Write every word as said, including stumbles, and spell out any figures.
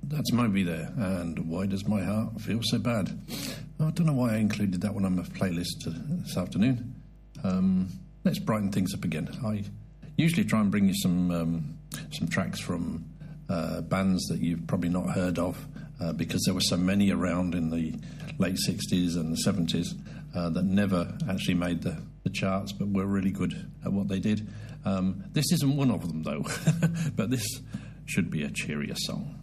That's Moby there, and Why Does My Heart Feel So Bad? I don't know why I included that one on my playlist this afternoon. Um, let's brighten things up again. I usually try and bring you some um, some tracks from uh, bands that you've probably not heard of, uh, because there were so many around in the late sixties and the seventies uh, that never actually made the, the charts, but were really good at what they did. Um, this isn't one of them, though, but this should be a cheerier song.